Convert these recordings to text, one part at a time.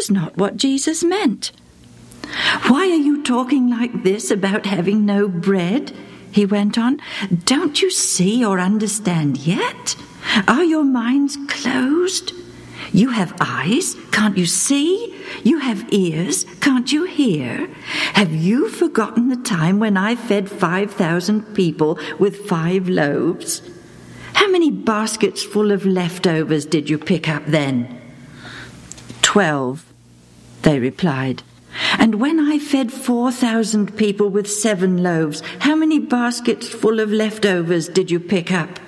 was not what Jesus meant. "Why are you talking like this about having no bread?" he went on. "Don't you see or understand yet? Are your minds closed? You have eyes, can't you see? You have ears, can't you hear? Have you forgotten the time when I fed 5,000 people with 5 loaves? How many baskets full of leftovers did you pick up then?" 12, they replied. "And when I fed 4,000 people with 7 loaves, how many baskets full of leftovers did you pick up?"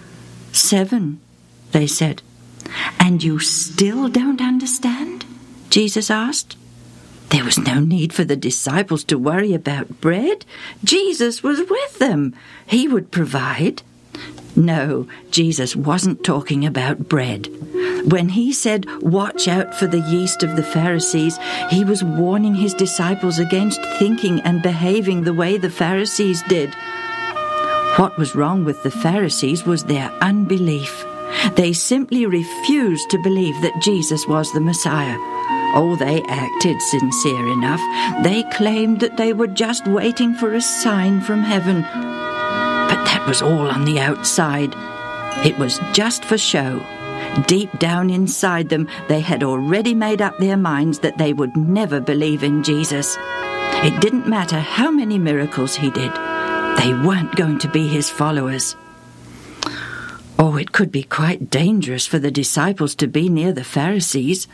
7, they said. "And you still don't understand?" Jesus asked. There was no need for the disciples to worry about bread. Jesus was with them. He would provide. No, Jesus wasn't talking about bread. When he said, "Watch out for the yeast of the Pharisees," he was warning his disciples against thinking and behaving the way the Pharisees did. What was wrong with the Pharisees was their unbelief. They simply refused to believe that Jesus was the Messiah. Oh, they acted sincere enough. They claimed that they were just waiting for a sign from heaven. But that was all on the outside. It was just for show. Deep down inside them, they had already made up their minds that they would never believe in Jesus. It didn't matter how many miracles he did. They weren't going to be his followers. Oh, it could be quite dangerous for the disciples to be near the Pharisees.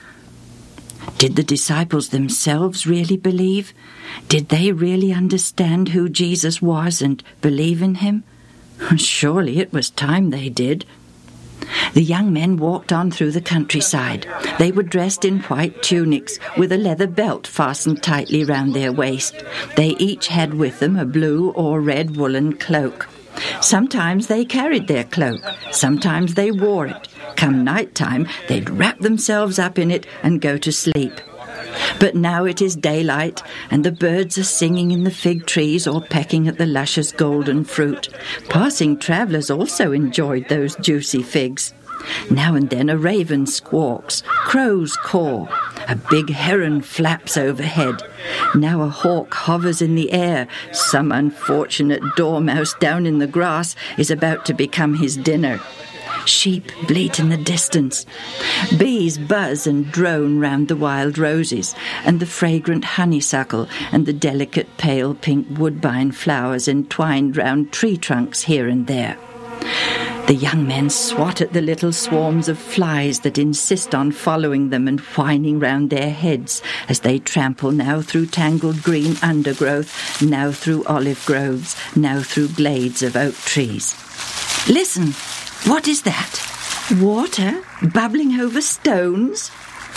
Did the disciples themselves really believe? Did they really understand who Jesus was and believe in him? Surely it was time they did. The young men walked on through the countryside. They were dressed in white tunics with a leather belt fastened tightly round their waist. They each had with them a blue or red woolen cloak. Sometimes they carried their cloak, sometimes they wore it. Come night time, they'd wrap themselves up in it and go to sleep. But now it is daylight, and the birds are singing in the fig trees or pecking at the luscious golden fruit. Passing travellers also enjoyed those juicy figs. Now and then a raven squawks, crows caw, a big heron flaps overhead. Now a hawk hovers in the air. Some unfortunate dormouse down in the grass is about to become his dinner. Sheep bleat in the distance. Bees buzz and drone round the wild roses, and the fragrant honeysuckle, and the delicate pale pink woodbine flowers entwined round tree trunks here and there. The young men swat at the little swarms of flies that insist on following them and whining round their heads as they trample now through tangled green undergrowth, now through olive groves, now through glades of oak trees. Listen! What is that? Water bubbling over stones?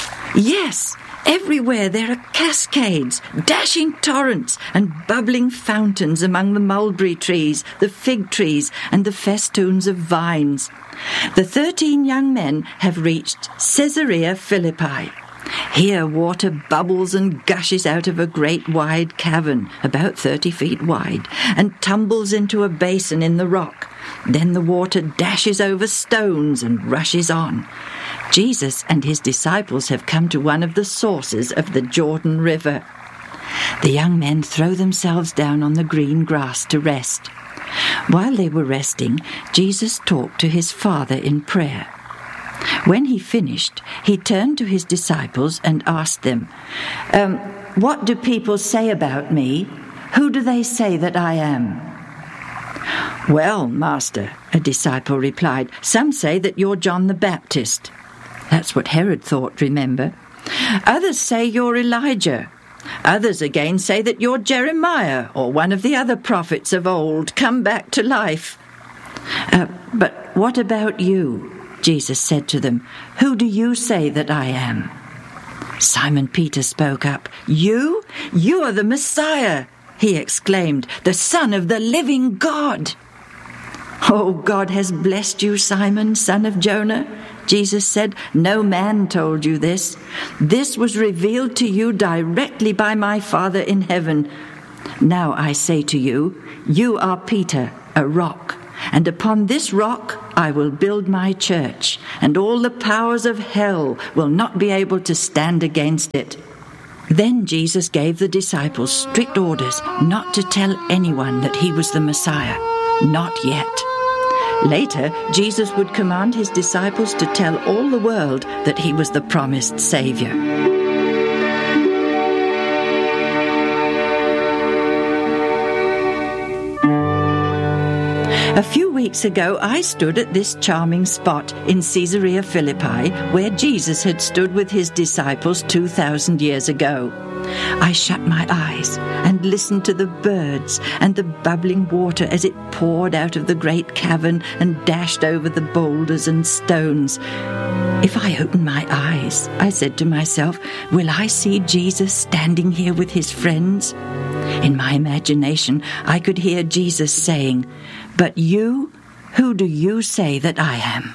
Yes, everywhere there are cascades, dashing torrents, and bubbling fountains among the mulberry trees, the fig trees, and the festoons of vines. The 13 young men have reached Caesarea Philippi. Here water bubbles and gushes out of a great wide cavern, about 30 feet wide, and tumbles into a basin in the rock. Then the water dashes over stones and rushes on. Jesus and his disciples have come to one of the sources of the Jordan River. The young men throw themselves down on the green grass to rest. While they were resting, Jesus talked to his Father in prayer. When he finished, he turned to his disciples and asked them, "What do people say about me? Who do they say that I am?" "Well, Master," a disciple replied, "some say that you're John the Baptist." That's what Herod thought, remember. "Others say you're Elijah. Others again say that you're Jeremiah or one of the other prophets of old, come back to life." But what about you?" Jesus said to them. "Who do you say that I am?" Simon Peter spoke up. You? You are the Messiah," he exclaimed, "the Son of the living God." "Oh, God has blessed you, Simon, son of Jonah," Jesus said. "No man told you this. This was revealed to you directly by my Father in heaven. Now I say to you, you are Peter, a rock, and upon this rock I will build my church, and all the powers of hell will not be able to stand against it." Then Jesus gave the disciples strict orders not to tell anyone that he was the Messiah. Not yet. Later, Jesus would command his disciples to tell all the world that he was the promised Savior. A few weeks ago, I stood at this charming spot in Caesarea Philippi, where Jesus had stood with his disciples 2,000 years ago. I shut my eyes and listened to the birds and the bubbling water as it poured out of the great cavern and dashed over the boulders and stones. If I open my eyes, I said to myself, will I see Jesus standing here with his friends? In my imagination, I could hear Jesus saying, "But you, who do you say that I am?"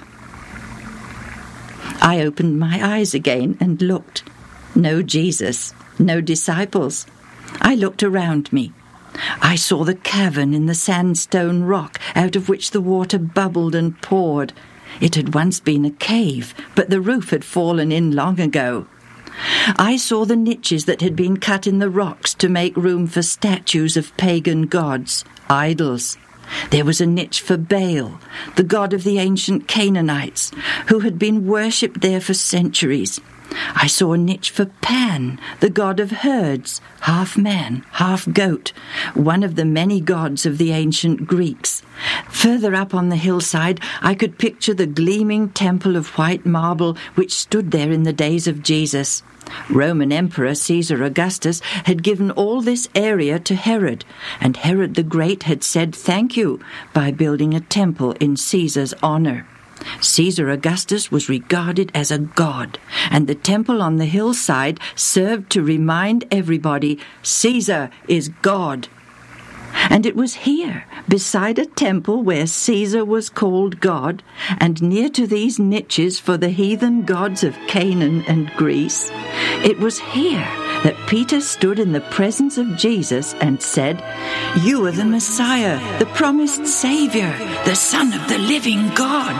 I opened my eyes again and looked. No Jesus, no disciples. I looked around me. I saw the cavern in the sandstone rock out of which the water bubbled and poured. It had once been a cave, but the roof had fallen in long ago. I saw the niches that had been cut in the rocks to make room for statues of pagan gods, idols. There was a niche for Baal, the god of the ancient Canaanites, who had been worshipped there for centuries. I saw a niche for Pan, the god of herds, half man, half goat, one of the many gods of the ancient Greeks. Further up on the hillside, I could picture the gleaming temple of white marble which stood there in the days of Jesus. Roman Emperor Caesar Augustus had given all this area to Herod, and Herod the Great had said thank you by building a temple in Caesar's honor. Caesar Augustus was regarded as a god, and the temple on the hillside served to remind everybody Caesar is God. And it was here, beside a temple where Caesar was called God, and near to these niches for the heathen gods of Canaan and Greece, it was here that Peter stood in the presence of Jesus and said, "You are the Messiah, the promised Savior, the Son of the living God."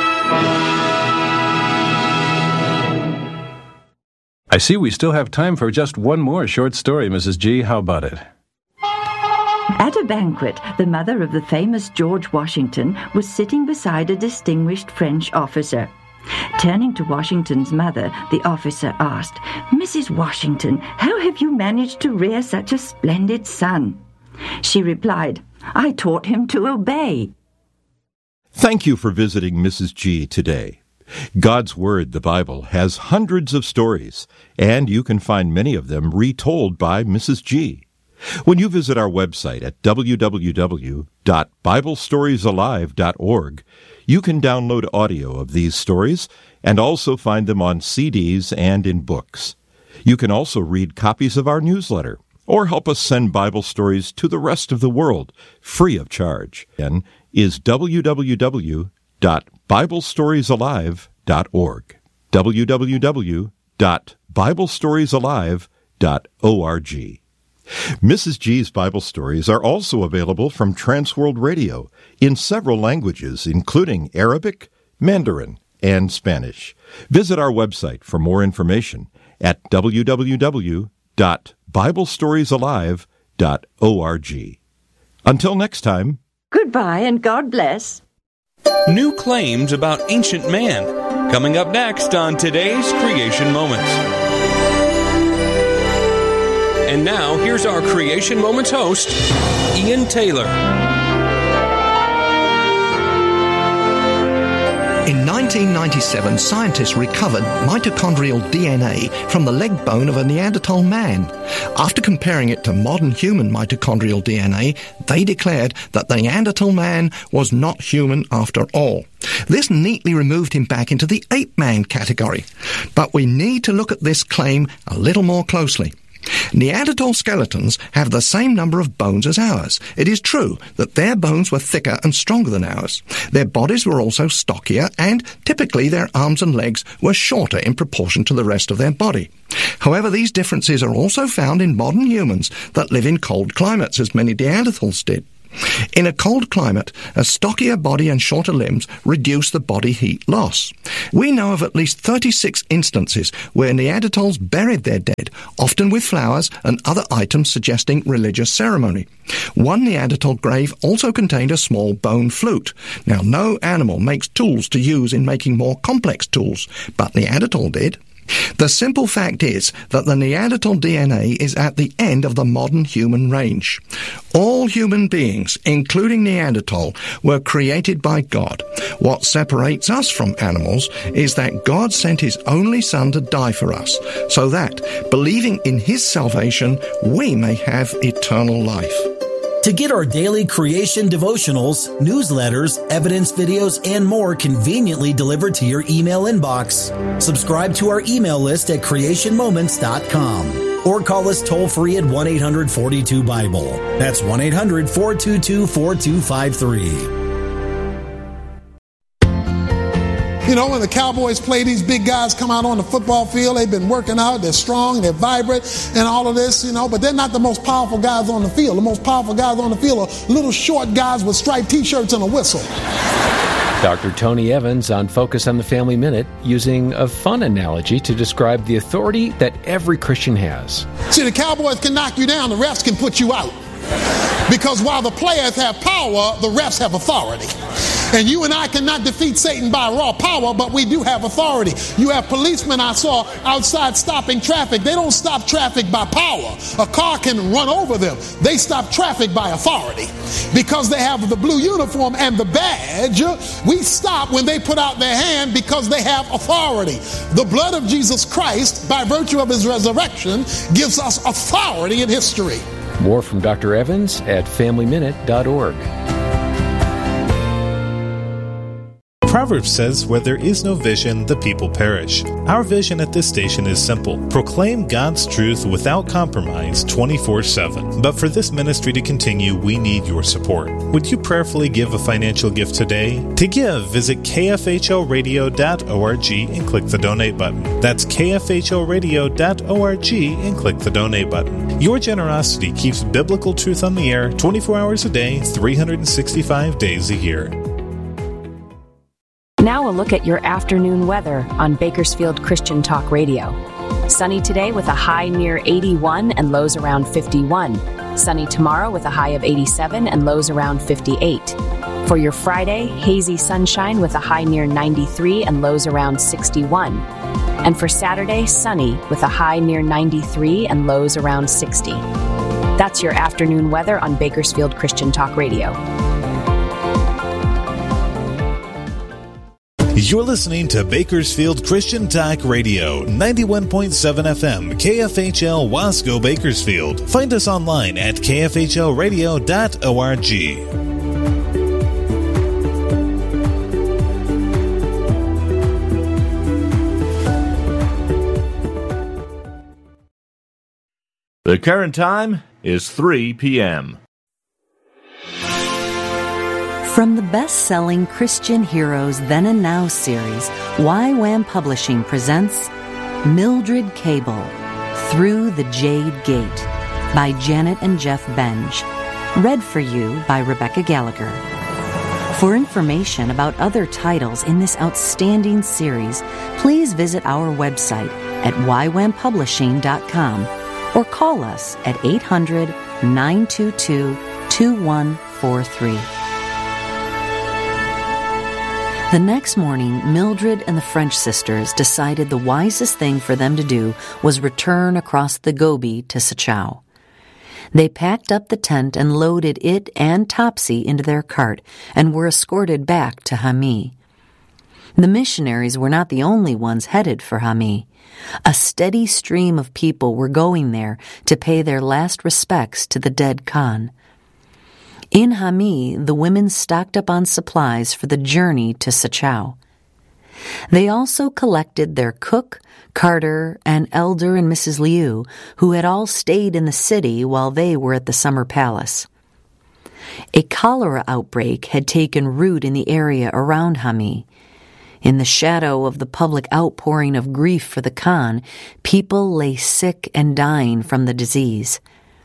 I see we still have time for just one more short story, Mrs. G. How about it? At a banquet, the mother of the famous George Washington was sitting beside a distinguished French officer. Turning to Washington's mother, the officer asked, "Mrs. Washington, how have you managed to rear such a splendid son?" She replied, "I taught him to obey." Thank you for visiting Mrs. G today. God's Word, the Bible, has hundreds of stories, and you can find many of them retold by Mrs. G. When you visit our website at www.biblestoriesalive.org, you can download audio of these stories and also find them on CDs and in books. You can also read copies of our newsletter or help us send Bible stories to the rest of the world free of charge. Again, is www.biblestoriesalive.org. www.biblestoriesalive.org. Mrs. G's Bible stories are also available from Transworld Radio in several languages, including Arabic, Mandarin, and Spanish. Visit our website for more information at www.biblestoriesalive.org. Until next time, Goodbye and God bless. New claims about ancient man, coming up next on today's Creation Moments. And now, here's our Creation Moments host, Ian Taylor. In 1997, scientists recovered mitochondrial DNA from the leg bone of a Neanderthal man. After comparing it to modern human mitochondrial DNA, they declared that the Neanderthal man was not human after all. This neatly removed him back into the ape-man category. But we need to look at this claim a little more closely. Neanderthal skeletons have the same number of bones as ours. It is true that their bones were thicker and stronger than ours. Their bodies were also stockier, and typically their arms and legs were shorter in proportion to the rest of their body. However, these differences are also found in modern humans that live in cold climates, as many Neanderthals did. In a cold climate, a stockier body and shorter limbs reduce the body heat loss. We know of at least 36 instances where Neanderthals buried their dead, often with flowers and other items suggesting religious ceremony. One Neanderthal grave also contained a small bone flute. Now, no animal makes tools to use in making more complex tools, but Neanderthal did. The simple fact is that the Neanderthal DNA is at the end of the modern human range. All human beings, including Neanderthal, were created by God. What separates us from animals is that God sent his only Son to die for us, so that, believing in his salvation, we may have eternal life. To get our daily creation devotionals, newsletters, evidence videos, and more conveniently delivered to your email inbox, subscribe to our email list at creationmoments.com or call us toll-free at 1-800-42-BIBLE. That's 1-800-422-4253. You know, when the Cowboys play, these big guys come out on the football field. They've been working out. They're strong. They're vibrant and all of this, you know, but they're not the most powerful guys on the field. The most powerful guys on the field are little short guys with striped T-shirts and a whistle. Dr. Tony Evans on Focus on the Family Minute, using a fun analogy to describe the authority that every Christian has. See, the Cowboys can knock you down. The refs can put you out. Because while the players have power, the refs have authority. And you and I cannot defeat Satan by raw power, but we do have authority. You have policemen I saw outside stopping traffic. They don't stop traffic by power. A car can run over them. They stop traffic by authority. Because they have the blue uniform and the badge, we stop when they put out their hand because they have authority. The blood of Jesus Christ, by virtue of his resurrection, gives us authority in history. More from Dr. Evans at FamilyMinute.org. Proverbs says, where there is no vision, the people perish. Our vision at this station is simple. Proclaim God's truth without compromise 24/7. But for this ministry to continue, we need your support. Would you prayerfully give a financial gift today? To give, visit kfhoradio.org and click the donate button. That's kfhoradio.org and click the donate button. Your generosity keeps biblical truth on the air 24 hours a day, 365 days a year. Now a look at your afternoon weather on Bakersfield Christian Talk Radio. Sunny today with a high near 81 and lows around 51. Sunny tomorrow with a high of 87 and lows around 58. For your Friday, hazy sunshine with a high near 93 and lows around 61. And for Saturday, sunny with a high near 93 and lows around 60. That's your afternoon weather on Bakersfield Christian Talk Radio. You're listening to Bakersfield Christian Talk Radio, 91.7 FM, KFHL Wasco, Bakersfield. Find us online at kfhlradio.org. The current time is 3 p.m. From the best-selling Christian Heroes Then and Now series, YWAM Publishing presents Mildred Cable, Through the Jade Gate, by Janet and Jeff Benge. Read for you by Rebecca Gallagher. For information about other titles in this outstanding series, please visit our website at ywampublishing.com or call us at 800-922-2143. The next morning, Mildred and the French sisters decided the wisest thing for them to do was return across the Gobi to Sachau. They packed up the tent and loaded it and Topsy into their cart and were escorted back to Hami. The missionaries were not the only ones headed for Hami. A steady stream of people were going there to pay their last respects to the dead Khan. In Hami, the women stocked up on supplies for the journey to Sachau. They also collected their cook, carter, and Elder and Mrs. Liu, who had all stayed in the city while they were at the summer palace. A cholera outbreak had taken root in the area around Hami. In the shadow of the public outpouring of grief for the Khan, people lay sick and dying from the disease.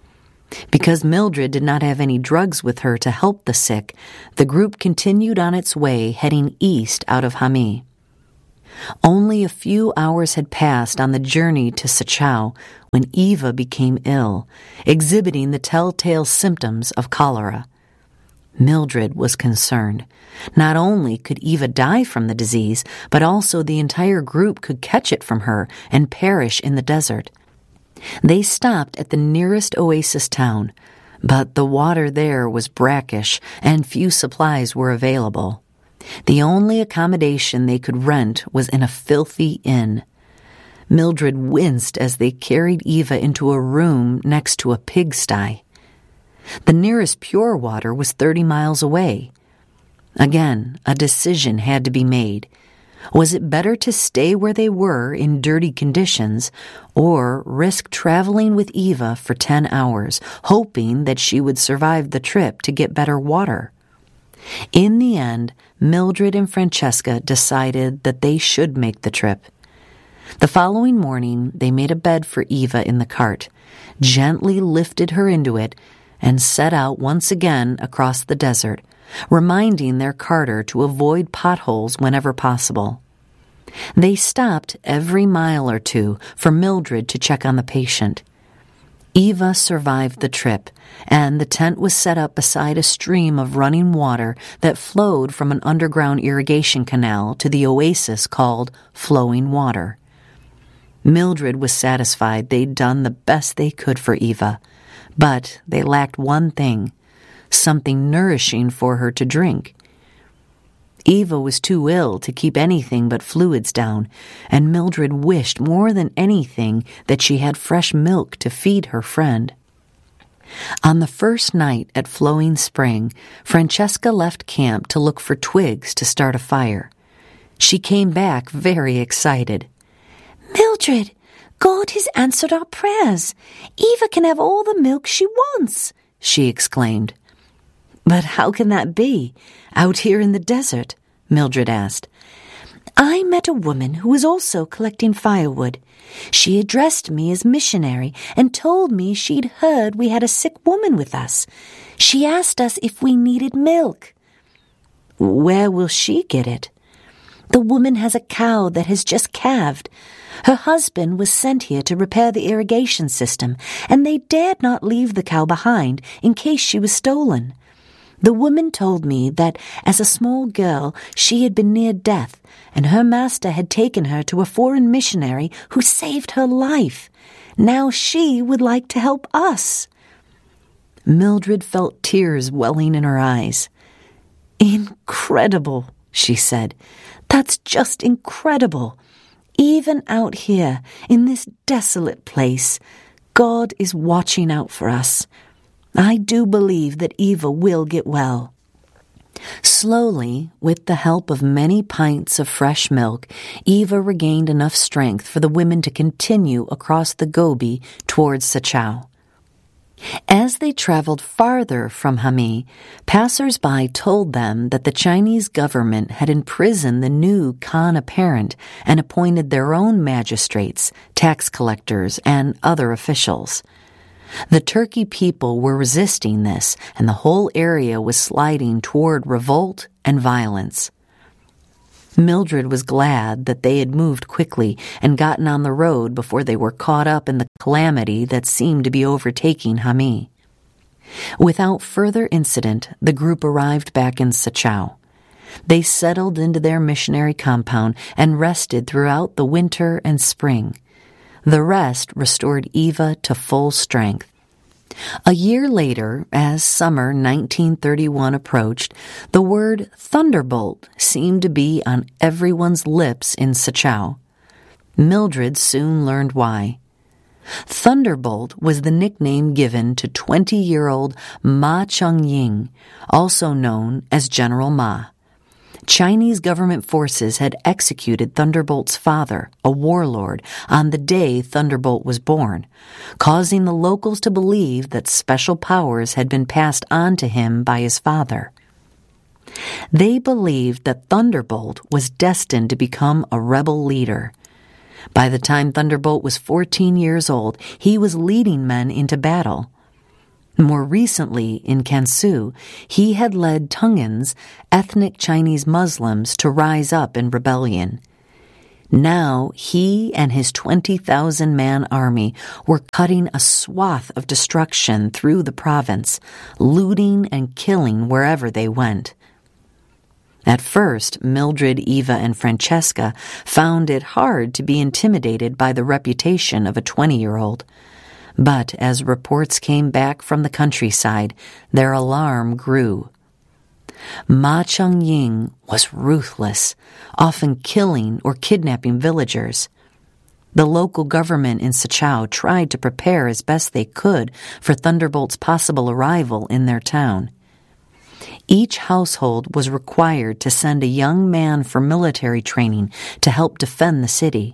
Because Mildred did not have any drugs with her to help the sick, the group continued on its way, heading east out of Hami. Only a few hours had passed on the journey to Sachau when Eva became ill, exhibiting the telltale symptoms of cholera. Mildred was concerned. Not only could Eva die from the disease, but also the entire group could catch it from her and perish in the desert. They stopped at the nearest oasis town, but the water there was brackish and few supplies were available. The only accommodation they could rent was in a filthy inn. Mildred winced as they carried Eva into a room next to a pigsty. The nearest pure water was 30 miles away. Again, a decision had to be made. Was it better to stay where they were in dirty conditions or risk traveling with Eva for 10 hours, hoping that she would survive the trip to get better water? In the end, Mildred and Francesca decided that they should make the trip. The following morning, they made a bed for Eva in the cart, gently lifted her into it, and set out once again across the desert, reminding their carter to avoid potholes whenever possible. They stopped every mile or two for Mildred to check on the patient. Eva survived the trip, and the tent was set up beside a stream of running water that flowed from an underground irrigation canal to the oasis called Flowing Water. Mildred was satisfied they'd done the best they could for Eva, but they lacked one thing, something nourishing for her to drink. Eva was too ill to keep anything but fluids down, and Mildred wished more than anything that she had fresh milk to feed her friend. On the first night at Flowing Spring, Francesca left camp to look for twigs to start a fire. She came back very excited. "Mildred, God has answered our prayers. Eva can have all the milk she wants," she exclaimed. "But how can that be, out here in the desert?" Mildred asked. "I met a woman who was also collecting firewood. She addressed me as missionary and told me she'd heard we had a sick woman with us. She asked us if we needed milk." "Where will she get it?" "The woman has a cow that has just calved. Her husband was sent here to repair the irrigation system, and they dared not leave the cow behind in case she was stolen. The woman told me that as a small girl she had been near death, and her master had taken her to a foreign missionary who saved her life. Now she would like to help us." Mildred felt tears welling in her eyes. "Incredible," she said. "That's just incredible. Even out here, in this desolate place, God is watching out for us. I do believe that Eva will get well." Slowly, with the help of many pints of fresh milk, Eva regained enough strength for the women to continue across the Gobi towards Sachau. As they traveled farther from Hami, passers-by told them that the Chinese government had imprisoned the new Khan apparent and appointed their own magistrates, tax collectors, and other officials. The Turkey people were resisting this, and the whole area was sliding toward revolt and violence. Mildred was glad that they had moved quickly and gotten on the road before they were caught up in the calamity that seemed to be overtaking Hami. Without further incident, the group arrived back in Sachau. They settled into their missionary compound and rested throughout the winter and spring. The rest restored Eva to full strength. A year later, as summer 1931 approached, the word thunderbolt seemed to be on everyone's lips in Sachau. Mildred soon learned why. Thunderbolt was the nickname given to 20-year-old Ma Chong-ying, also known as General Ma. Chinese government forces had executed Thunderbolt's father, a warlord, on the day Thunderbolt was born, causing the locals to believe that special powers had been passed on to him by his father. They believed that Thunderbolt was destined to become a rebel leader. By the time Thunderbolt was 14 years old, he was leading men into battle. More recently, in Kansu, he had led Tungans, ethnic Chinese Muslims, to rise up in rebellion. Now he and his 20,000-man army were cutting a swath of destruction through the province, looting and killing wherever they went. At first, Mildred, Eva, and Francesca found it hard to be intimidated by the reputation of a 20-year-old. But as reports came back from the countryside, their alarm grew. Ma Cheng-ying was ruthless, often killing or kidnapping villagers. The local government in Sachao tried to prepare as best they could for Thunderbolt's possible arrival in their town. Each household was required to send a young man for military training to help defend the city.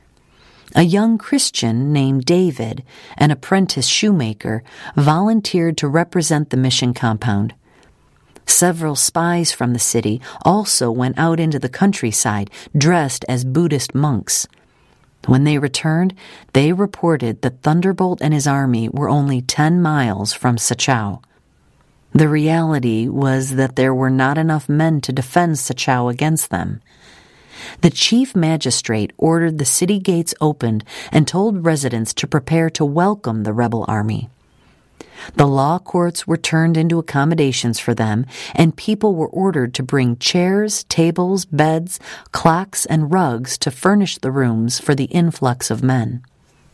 A young Christian named David, an apprentice shoemaker, volunteered to represent the mission compound. Several spies from the city also went out into the countryside dressed as Buddhist monks. When they returned, they reported that Thunderbolt and his army were only 10 miles from Sachao. The reality was that there were not enough men to defend Sachao against them. The chief magistrate ordered the city gates opened and told residents to prepare to welcome the rebel army. The law courts were turned into accommodations for them, and people were ordered to bring chairs, tables, beds, clocks, and rugs to furnish the rooms for the influx of men.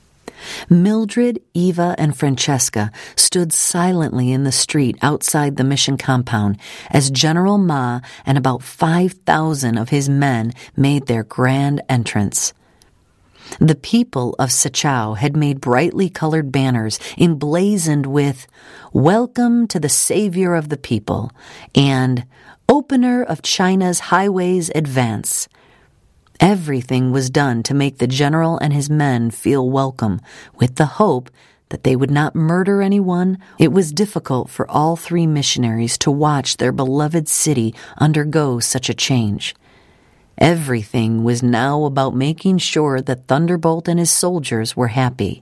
Mildred, Eva, and Francesca stood silently in the street outside the mission compound as General Ma and about 5,000 of his men made their grand entrance. The people of Sachao had made brightly colored banners emblazoned with "Welcome to the Savior of the People" and "Opener of China's Highways Advance." Everything was done to make the general and his men feel welcome, with the hope that they would not murder anyone. It was difficult for all 3 missionaries to watch their beloved city undergo such a change. Everything was now about making sure that Thunderbolt and his soldiers were happy.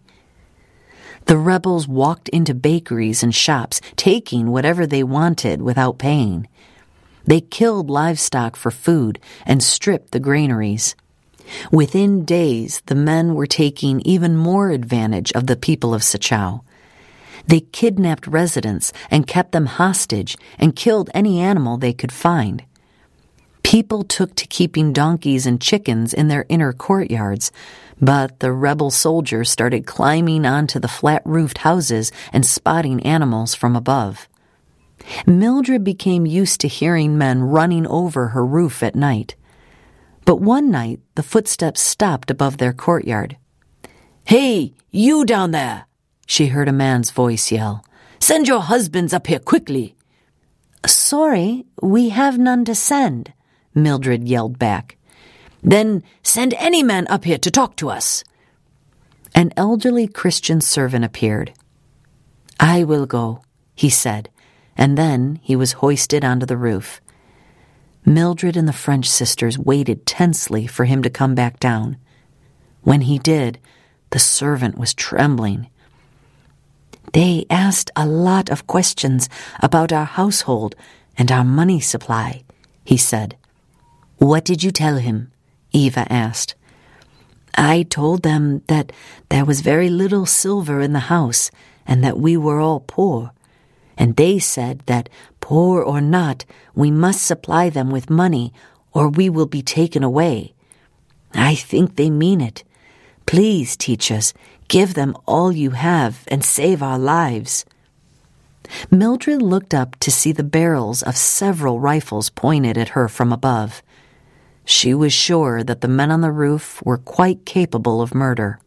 The rebels walked into bakeries and shops, taking whatever they wanted without paying. They killed livestock for food and stripped the granaries. Within days, the men were taking even more advantage of the people of Sachao. They kidnapped residents and kept them hostage and killed any animal they could find. People took to keeping donkeys and chickens in their inner courtyards, but the rebel soldiers started climbing onto the flat-roofed houses and spotting animals from above. Mildred became used to hearing men running over her roof at night. But one night, the footsteps stopped above their courtyard. "Hey, you down there!" she heard a man's voice yell. "Send your husbands up here quickly!" "Sorry, we have none to send," Mildred yelled back. "Then send any man up here to talk to us." An elderly Christian servant appeared. "I will go," he said, and then he was hoisted onto the roof. Mildred and the French sisters waited tensely for him to come back down. When he did, the servant was trembling. "They asked a lot of questions about our household and our money supply," he said. "What did you tell him?" Eva asked. "I told them that there was very little silver in the house and that we were all poor. And they said that, poor or not, we must supply them with money or we will be taken away. I think they mean it. Please, teachers, give them all you have and save our lives." Mildred looked up to see the barrels of several rifles pointed at her from above. She was sure that the men on the roof were quite capable of murder.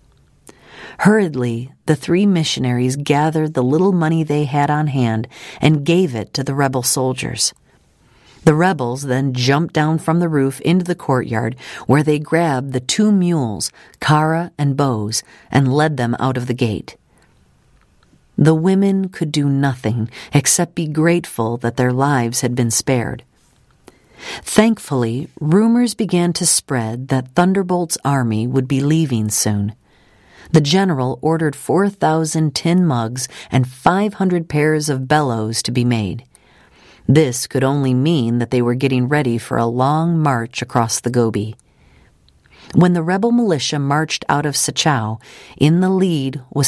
Hurriedly, the 3 missionaries gathered the little money they had on hand and gave it to the rebel soldiers. The rebels then jumped down from the roof into the courtyard, where they grabbed the 2 mules, Kara and Bose, and led them out of the gate. The women could do nothing except be grateful that their lives had been spared. Thankfully, rumors began to spread that Thunderbolt's army would be leaving soon. The general ordered 4,000 tin mugs and 500 pairs of bellows to be made. This could only mean that they were getting ready for a long march across the Gobi. When the rebel militia marched out of Sachau, in the lead was